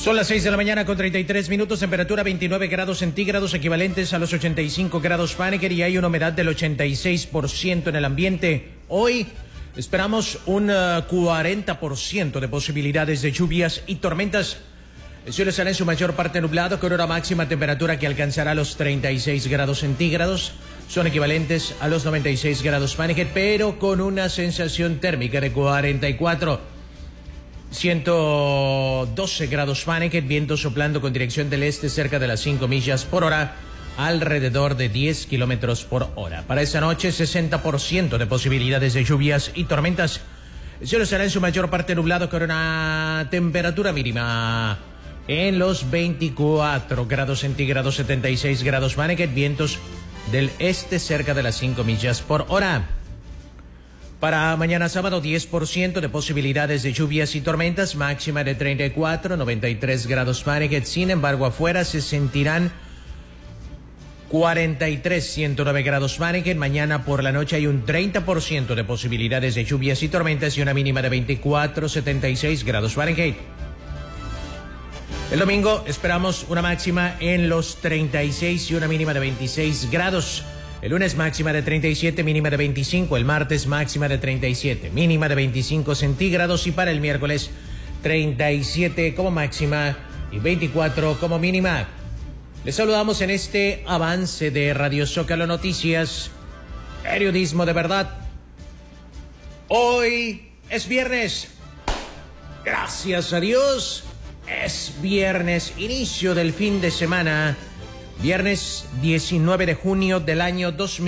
Son las 6 de la mañana con 33 minutos, temperatura 29 grados centígrados equivalentes a los 85 grados Fahrenheit y hay una humedad del 86% en el ambiente. Hoy esperamos un 40% de posibilidades de lluvias y tormentas. El cielo estará en su mayor parte nublado con una máxima temperatura que alcanzará los 36 grados centígrados. Son equivalentes a los 96 grados Fahrenheit, pero con una sensación térmica de 112 grados Fahrenheit, viento soplando con dirección del este cerca de las 5 millas por hora, alrededor de 10 kilómetros por hora. Para esta noche, 60% de posibilidades de lluvias y tormentas. El cielo estará en su mayor parte nublado con una temperatura mínima en los 24 grados centígrados, 76 grados Fahrenheit, vientos del este cerca de las 5 millas por hora. Para mañana sábado, 10% de posibilidades de lluvias y tormentas, máxima de 34, 93 grados Fahrenheit. Sin embargo, afuera se sentirán 43, 109 grados Fahrenheit. Mañana por la noche hay un 30% de posibilidades de lluvias y tormentas y una mínima de 24, 76 grados Fahrenheit. El domingo esperamos una máxima en los 36 y una mínima de 26 grados. El lunes máxima de 37, mínima de 25. El martes máxima de 37, mínima de 25 centígrados. Y para el miércoles 37 como máxima y 24 como mínima. Les saludamos en este avance de Radio Zócalo Noticias. Periodismo de verdad. Hoy es viernes. Gracias a Dios. Es viernes, inicio del fin de semana. Viernes 19 de junio del año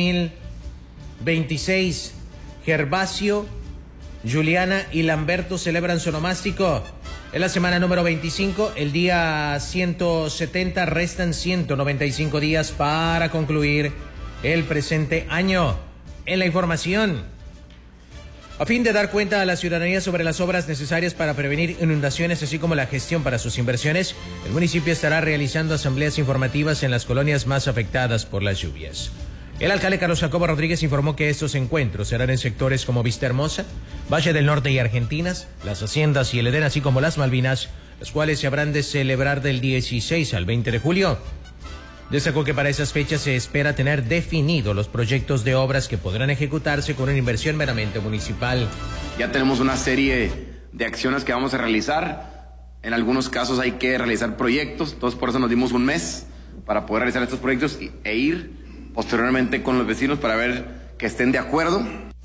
2026. Gervasio, Juliana y Lamberto celebran su onomástico. En la semana número 25, el día 170, restan 195 días para concluir el presente año. En la información, a fin de dar cuenta a la ciudadanía sobre las obras necesarias para prevenir inundaciones, así como la gestión para sus inversiones, el municipio estará realizando asambleas informativas en las colonias más afectadas por las lluvias. El alcalde Carlos Jacobo Rodríguez informó que estos encuentros serán en sectores como Vista Hermosa, Valle del Norte y Argentinas, las Haciendas y el Edén, así como las Malvinas, los cuales se habrán de celebrar del 16 al 20 de julio. Destacó que para esas fechas se espera tener definidos los proyectos de obras que podrán ejecutarse con una inversión meramente municipal. Ya tenemos una serie de acciones que vamos a realizar. En algunos casos hay que realizar proyectos, entonces por eso nos dimos un mes para poder realizar estos proyectos e ir posteriormente con los vecinos para ver que estén de acuerdo.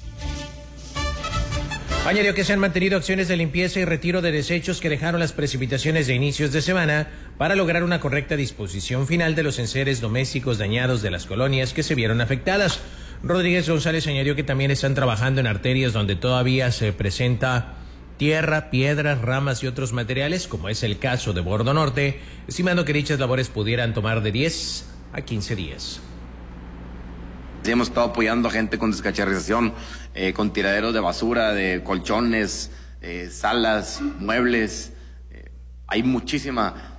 Añadió que se han mantenido acciones de limpieza y retiro de desechos que dejaron las precipitaciones de inicios de semana para lograr una correcta disposición final de los enseres domésticos dañados de las colonias que se vieron afectadas. Rodríguez González añadió que también están trabajando en arterias donde todavía se presenta tierra, piedras, ramas y otros materiales, como es el caso de Bordo Norte, estimando que dichas labores pudieran tomar de 10 a 15 días. Sí, hemos estado apoyando a gente con descacharrización, con tiraderos de basura, de colchones, salas, muebles. Hay muchísima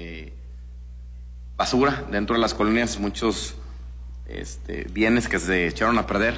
basura dentro de las colonias, muchos bienes que se echaron a perder.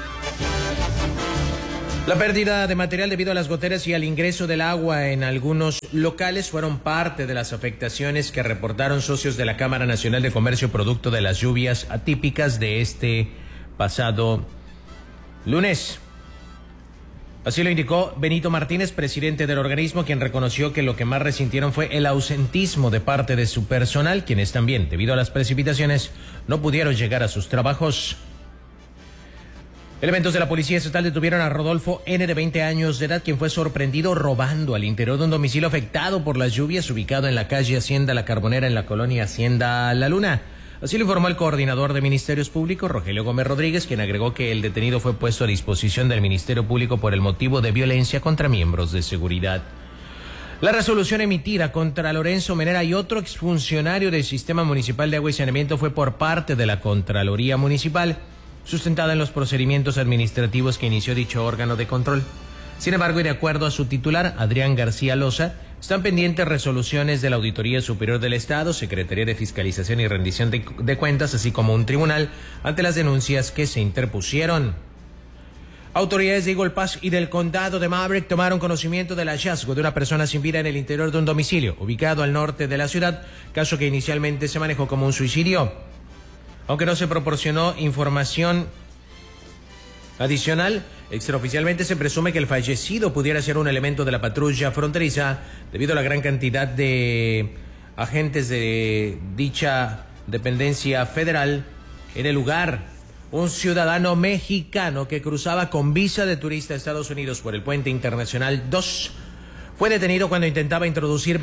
La pérdida de material debido a las goteras y al ingreso del agua en algunos locales fueron parte de las afectaciones que reportaron socios de la Cámara Nacional de Comercio producto de las lluvias atípicas de este pasado lunes. Así lo indicó Benito Martínez, presidente del organismo, quien reconoció que lo que más resintieron fue el ausentismo de parte de su personal, quienes también, debido a las precipitaciones, no pudieron llegar a sus trabajos. Elementos de la Policía Estatal detuvieron a Rodolfo N., de 20 años de edad, quien fue sorprendido robando al interior de un domicilio afectado por las lluvias, ubicado en la calle Hacienda La Carbonera, en la colonia Hacienda La Luna. Así lo informó el coordinador de Ministerios Públicos, Rogelio Gómez Rodríguez, quien agregó que el detenido fue puesto a disposición del Ministerio Público por el motivo de violencia contra miembros de seguridad. La resolución emitida contra Lorenzo Menera y otro exfuncionario del Sistema Municipal de Agua y Saneamiento fue por parte de la Contraloría Municipal, sustentada en los procedimientos administrativos que inició dicho órgano de control. Sin embargo, y de acuerdo a su titular, Adrián García Loza, están pendientes resoluciones de la Auditoría Superior del Estado, Secretaría de Fiscalización y Rendición de Cuentas, así como un tribunal, ante las denuncias que se interpusieron. Autoridades de Eagle Pass y del condado de Maverick tomaron conocimiento del hallazgo de una persona sin vida en el interior de un domicilio ubicado al norte de la ciudad, caso que inicialmente se manejó como un suicidio. Aunque no se proporcionó información adicional, extraoficialmente se presume que el fallecido pudiera ser un elemento de la patrulla fronteriza debido a la gran cantidad de agentes de dicha dependencia federal en el lugar. Un ciudadano mexicano que cruzaba con visa de turista a Estados Unidos por el puente internacional 2 fue detenido cuando intentaba introducir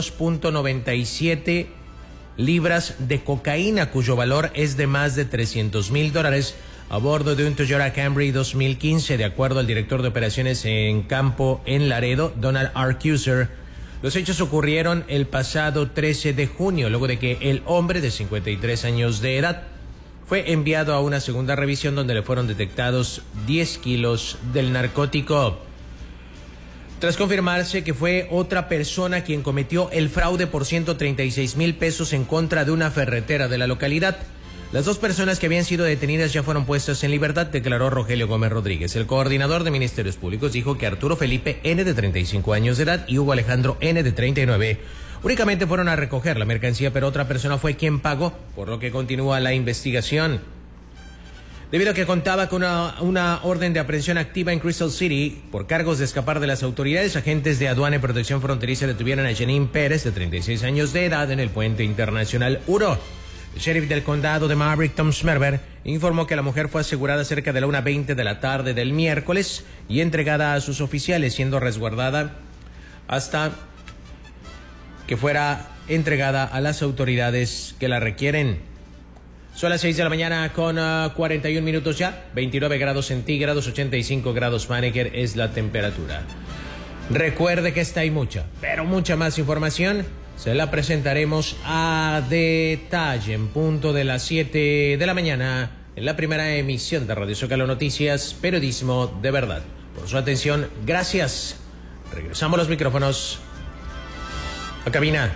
22.97 libras de cocaína, cuyo valor es de más de $300,000 a bordo de un Toyota Camry 2015, de acuerdo al director de operaciones en campo en Laredo, Donald Arcuser. Los hechos ocurrieron el pasado 13 de junio, luego de que el hombre de 53 años de edad fue enviado a una segunda revisión donde le fueron detectados 10 kilos del narcótico. Tras confirmarse que fue otra persona quien cometió el fraude por 136,000 pesos en contra de una ferretera de la localidad, las dos personas que habían sido detenidas ya fueron puestas en libertad, declaró Rogelio Gómez Rodríguez. El coordinador de Ministerios Públicos dijo que Arturo Felipe N., de 35 años de edad, y Hugo Alejandro N., de 39, únicamente fueron a recoger la mercancía, pero otra persona fue quien pagó, por lo que continúa la investigación. Debido a que contaba con una orden de aprehensión activa en Crystal City por cargos de escapar de las autoridades, agentes de aduana y protección fronteriza detuvieron a Janine Pérez, de 36 años de edad, en el puente internacional Uro. El sheriff del condado de Maverick, Tom Smerber, informó que la mujer fue asegurada cerca de la 1:20 de la tarde del miércoles y entregada a sus oficiales, siendo resguardada hasta que fuera entregada a las autoridades que la requieren. Son las 6 de la mañana con 41 minutos ya, 29 grados centígrados, 85 grados Fahrenheit es la temperatura. Recuerde que esta y mucha, pero mucha más información se la presentaremos a detalle en punto de las 7 de la mañana en la primera emisión de Radio Zócalo Noticias, periodismo de verdad. Por su atención, gracias. Regresamos los micrófonos a cabina.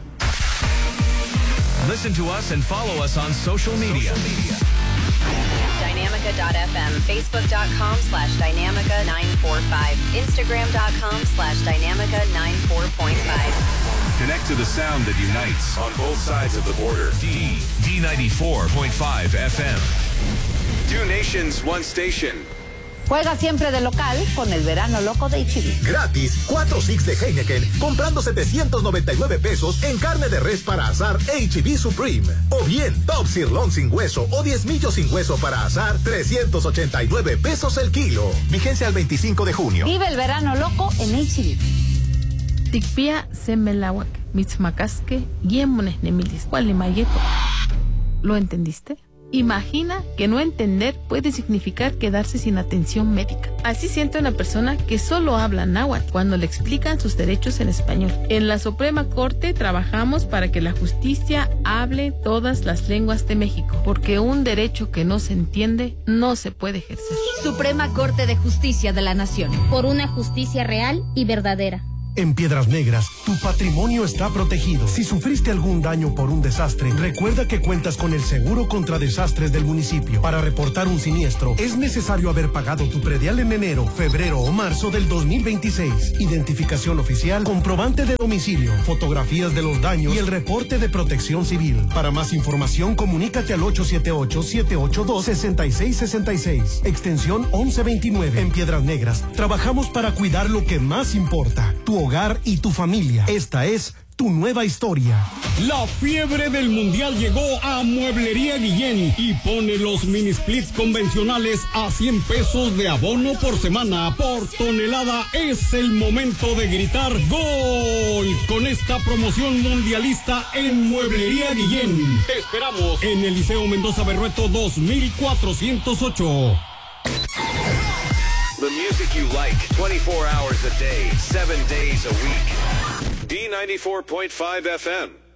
Listen to us and follow us on social media. Dynamica.fm, Facebook.com/Dynamica945, Instagram.com/Dynamica94.5. Connect to the sound that unites on both sides of the border. D94.5 FM. Two nations, one station. Juega siempre de local con el verano loco de H-E-B. Gratis, 4 six de Heineken, comprando 799 pesos en carne de res para asar H-E-B Supreme. O bien, Top Sirloin sin hueso o 10 millos sin hueso para asar, 389 pesos el kilo. Vigencia al 25 de junio. Vive el verano loco en H-E-B. Tikpia semelawak, mitzmacasque, guiemones nemilis, cualimayeto. ¿Lo entendiste? Imagina que no entender puede significar quedarse sin atención médica. Así siente una persona que solo habla náhuatl cuando le explican sus derechos en español. En la Suprema Corte trabajamos para que la justicia hable todas las lenguas de México, porque un derecho que no se entiende no se puede ejercer. Suprema Corte de Justicia de la Nación. Por una justicia real y verdadera. En Piedras Negras, tu patrimonio está protegido. Si sufriste algún daño por un desastre, recuerda que cuentas con el seguro contra desastres del municipio. Para reportar un siniestro, es necesario haber pagado tu predial en enero, febrero o marzo del 2026. Identificación oficial, comprobante de domicilio, fotografías de los daños y el reporte de Protección Civil. Para más información, comunícate al 878-782-6666, extensión 1129. En Piedras Negras, trabajamos para cuidar lo que más importa, tu hogar y tu familia. Esta es tu nueva historia. La fiebre del mundial llegó a Mueblería Guillén y pone los mini splits convencionales a 100 pesos de abono por semana. Por tonelada es el momento de gritar ¡Gol! Con esta promoción mundialista en Mueblería Guillén. Te esperamos en el Liceo Mendoza Berrueto 2408. The music you like, 24 hours a day, 7 days a week. D94.5 FM.